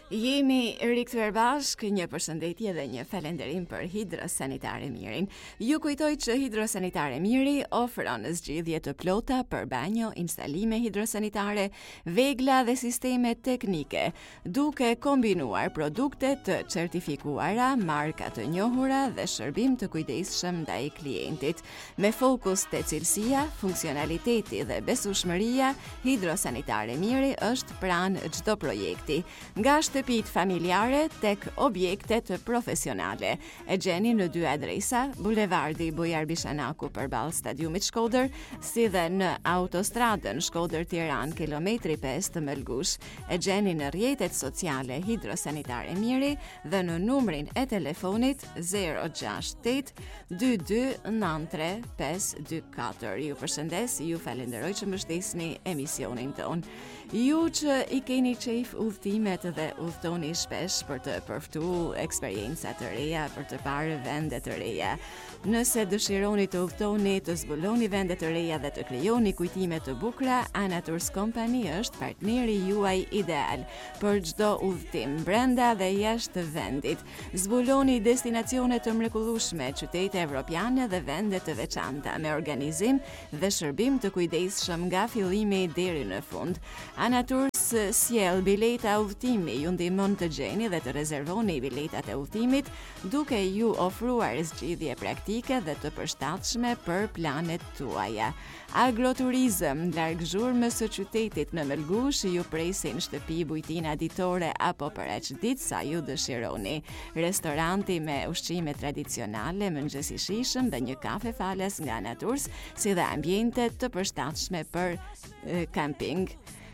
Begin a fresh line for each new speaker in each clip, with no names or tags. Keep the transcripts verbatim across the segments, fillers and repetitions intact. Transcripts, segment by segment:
Jemi rikthyer bashkë, një përshëndetje dhe një falënderim për Hidrosanitare Mirin. Ju kujtoj që Hidrosanitare Miri ofron zgjidhje të plota për banjo, instalime hidrosanitare, vegla dhe sisteme teknike, duke kombinuar produkte të certifikuara, marka të njohura dhe shërbim të kujdesshëm ndaj klientit. Me fokus te cilësia, funksionaliteti dhe besueshmëria, Hidrosanitare Miri është pranë çdo projekti. Nga shtëpit familjare tek objektet profesionale. E gjeni në dy adresa, Bulevardi Bujar Bishanaku përballë Stadiumit Shkodër, si dhe në autostradën Shkodër-Tiranë kilometri pesë të Mëlgush. E gjeni në rrjetet sociale Hidrosanitare Miri dhe në numrin e telefonit zero gjasht tetë dy dy nëntë tre pesë dy katër. Ju përshëndes, ju falenderoj që më shtesni emisionin tonë. Ju që i keni qejf udhëtimet dhe udhtoni shpesh për të përftuar eksperienca të reja, për të parë vende të reja. Nëse dëshironi të udhtoni, të zbuloni vende të reja dhe të krijoni kujtime të bukura, Ana Tours Company është partneri juaj ideal për çdo udhtim brenda dhe jashtë vendit. Zbuloni destinacione të mrekullueshme, qytete evropiane dhe vende të veçanta me organizim dhe shërbim të kujdesshëm nga fillimi deri në fund. Ana Tours sjell bileta udhtimi, ju ndihmon të gjeni dhe të rezervoni biletat e udhtimit, duke ju ofruar zgjidhje praktike dhe të përshtatshme për planet tuaja. Agroturizëm, larg zhurmës së qytetit në Mëlgush, ju presin shtëpi, bujtina ditore apo për aq ditë sa ju dëshironi. Restoranti me ushqime tradicionale, mëngjes i shijshëm dhe një kafe falas nga Ana Tours, si dhe ambiente të përshtatshme për e, camping.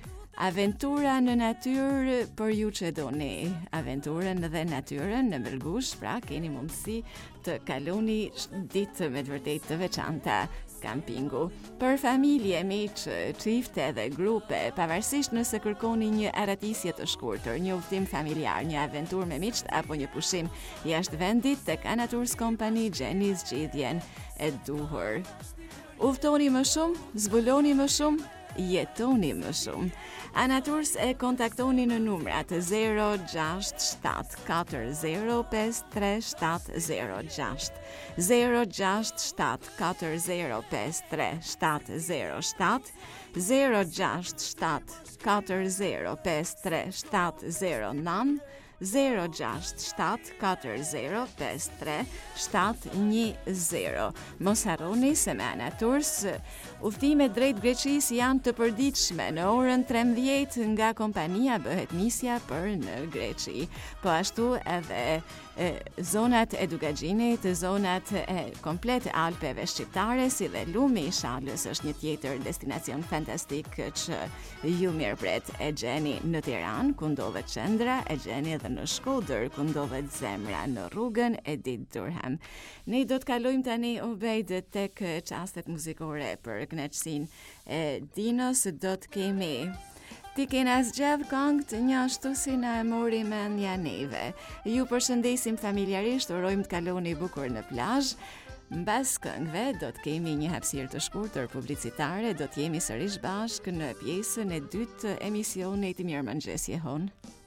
Aventura në natyrë për ju që doni aventurën dhe natyrën në Mëlgush, pra keni mundësi të kaloni ditë me të vërtetë të veçanta kampingu. Për familje, miq, çifte dhe grupe, pavarësisht nëse kërkoni një aratisje të shkurtër, një udhtim familjar, një aventurë me miqt apo një pushim jashtë vendit, tek Ana Tours Company gjeni zgjidhjen e duhur. Udhtoni më shumë, zbuloni më shumë, jetoni më shumë. Ana Tours e kontaktoni në numrat zero gjasht shtat katër zero pesë tre shtat zero gjasht, zero gjasht shtat katër zero pesë tre shtat zero shtat, zero gjasht shtat katër zero pesë tre shtat zero nëntë, zero gjasht shtat katër zero pesë tre shtat një zero. Mos harroni se me Ana Tours udhtimet drejt Greqisë janë të përditshme. Në orën trembëdhjetë nga kompania bëhet nisja për në Greqi. Po ashtu edhe e, zonat e Dugaxhinit, zonat e komplet Alpeve shqiptare, si dhe lumi i Shalës është një tjetër destinacion fantastik që ju mirëpret. E gjeni në Tiranë, ku ndodhet qendra, e gjeni edhe në Shkodër, ku ndodhet zemra, në rrugën Edith Durham. Ne do të kalojmë tani Ubejd tek çastet muzikore. Për kënaqësinë e Dinos do të kemi Ti kena zgjedh këngë të një ashtu si na e mori mendja neve. Ju përshëndesim familjarisht, urojmë të kaloni bukur në plazh. Mbas këngëve do të kemi një hapësirë të shkurtër publicitare, do të jemi sërish bashkë në pjesën e dytë të emisionit Mirëmëngjes Jehon.